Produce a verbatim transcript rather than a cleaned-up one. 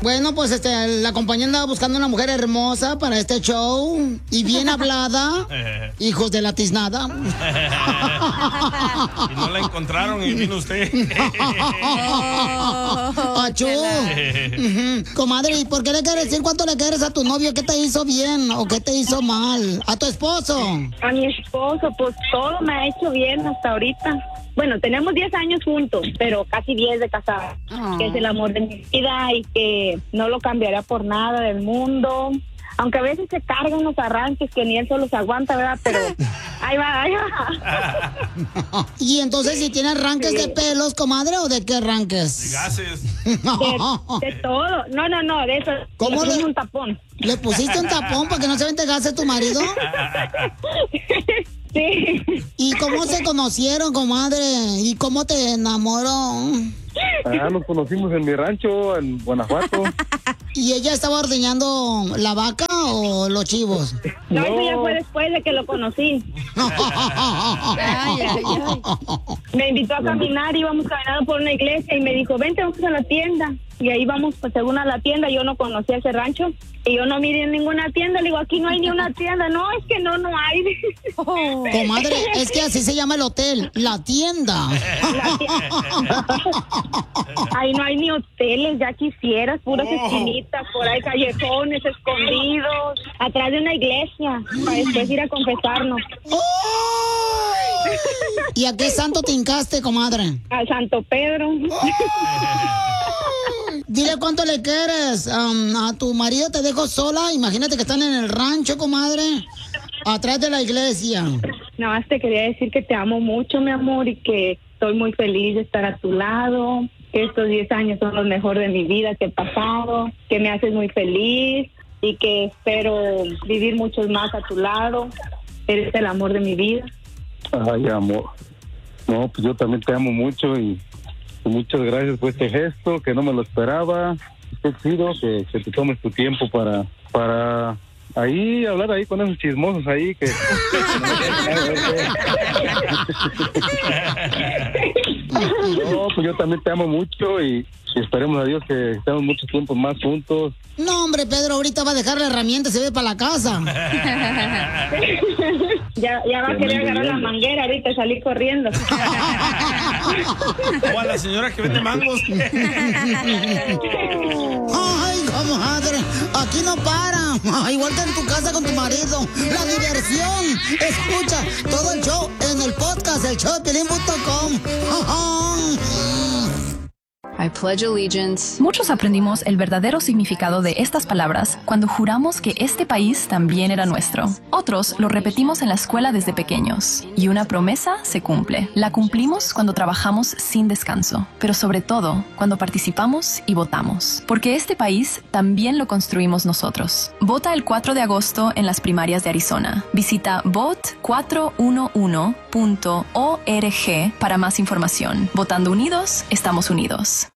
Bueno, pues este, la compañía andaba buscando una mujer hermosa para este show y bien hablada. Hijos de la tiznada. Y no la encontraron y vino usted. Achú. Uh-huh. Comadre, ¿y por qué le quieres decir cuánto le quieres a tu novio? ¿Qué te hizo bien o qué te hizo mal? ¿A tu esposo? A mi esposo, pues todo me ha hecho bien hasta ahorita. Bueno, tenemos diez años juntos, pero casi diez de casados. Oh. Que es el amor de mi vida y que no lo cambiaría por nada del mundo. Aunque a veces se cargan los arranques que ni él solo se aguanta, ¿verdad? Pero ahí va, ahí va. Y entonces, ¿si tiene arranques sí. de pelos, comadre, o de qué arranques? De gases. De, de todo. No, no, no, de eso. ¿Cómo le pusiste un tapón? ¿Le pusiste un tapón para que no se vente gases tu marido? Sí. ¿Y cómo se conocieron, comadre? ¿Y cómo te enamoró? Ah, nos conocimos en mi rancho, en Guanajuato. ¿Y ella estaba ordeñando la vaca o los chivos? No, eso ya fue después de que lo conocí. Ay, ay, ay. Me invitó a caminar, íbamos caminando por una iglesia y me dijo, vente, vamos a la tienda. Y ahí vamos, pues, según a la tienda, yo no conocía ese rancho. Y yo no miré en ninguna tienda, le digo, aquí no hay ni una tienda. No, es que no, no hay. Oh. Comadre, es que así se llama el hotel, la tienda. La tienda. Ahí no hay ni hoteles, ya quisieras, puras oh. esquinitas, por ahí callejones escondidos, atrás de una iglesia, para después ir a confesarnos. Oh. ¿Y a qué santo te hincaste, comadre? Al Santo Pedro. Oh. Dile cuánto le quieres um, a tu marido, te dejo sola. Imagínate que están en el rancho, comadre, atrás de la iglesia. Nada más te quería decir que te amo mucho, mi amor, y que estoy muy feliz de estar a tu lado. Que estos diez años son los mejores de mi vida que he pasado, que me haces muy feliz y que espero vivir muchos más a tu lado. Eres el amor de mi vida. Ay, amor. No, pues yo también te amo mucho y muchas gracias por este gesto, que no me lo esperaba. Qué chido que, que te tomes tu tiempo para para ahí hablar ahí con esos chismosos ahí que... No, pues yo también te amo mucho y esperemos a Dios que estemos mucho tiempo más juntos. No, hombre, Pedro, ahorita va a dejar la herramienta y se ve para la casa. Ya, ya va a querer agarrar la manguera ahorita y salir corriendo. O a la señora que vende mangos. Ay, comadre, aquí no para. Igual que en tu casa con tu marido. La diversión. Escucha todo el show en el podcast, el show de Piolín punto com. I pledge allegiance. Muchos aprendimos el verdadero significado de estas palabras cuando juramos que este país también era nuestro. Otros lo repetimos en la escuela desde pequeños. Y una promesa se cumple. La cumplimos cuando trabajamos sin descanso, pero sobre todo cuando participamos y votamos. Porque este país también lo construimos nosotros. Vota el cuatro de agosto en las primarias de Arizona. Visita vote cuatro uno uno punto org para más información. Votando unidos, estamos unidos.